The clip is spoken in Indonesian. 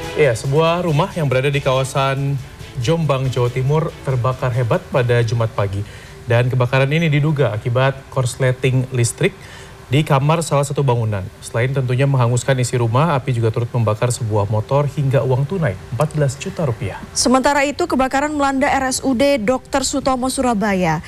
Ya, sebuah rumah yang berada di kawasan Jombang, Jawa Timur terbakar hebat pada Jumat pagi. Dan kebakaran ini diduga akibat korsleting listrik di kamar salah satu bangunan. Selain tentunya menghanguskan isi rumah, api juga turut membakar sebuah motor hingga uang tunai 14 juta rupiah. Sementara itu, kebakaran melanda RSUD Dr. Sutomo Surabaya.